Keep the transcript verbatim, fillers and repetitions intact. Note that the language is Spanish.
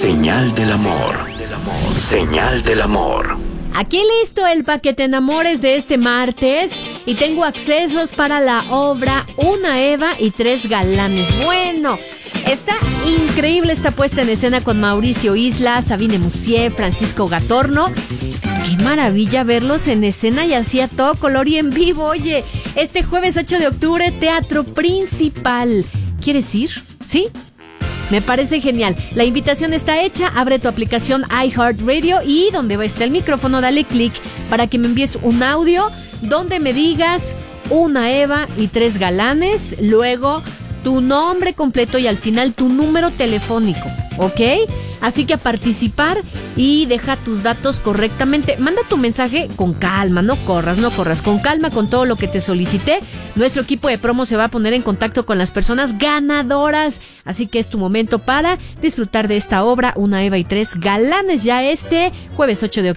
Señal del amor. Señal del amor. Aquí listo el paquete enamores de este martes y tengo accesos para la obra Una Eva y Tres Galanes. Bueno, está increíble esta puesta en escena con Mauricio Isla, Sabine Musier, Francisco Gatorno. Qué maravilla verlos en escena y así a todo color y en vivo. Oye, este jueves ocho de octubre, Teatro Principal. ¿Quieres ir? ¿Sí? Me parece genial. La invitación está hecha. Abre tu aplicación iHeartRadio y donde va a estar el micrófono, dale clic para que me envíes un audio donde me digas Una Eva y Tres Galanes, luego tu nombre completo y al final tu número telefónico, ¿ok? Así que a participar y deja tus datos correctamente. Manda tu mensaje con calma, no corras, no corras, con calma con todo lo que te solicité. Nuestro equipo de promo se va a poner en contacto con las personas ganadoras. Así que es tu momento para disfrutar de esta obra, Una Eva y Tres Galanes, ya este jueves ocho de octubre.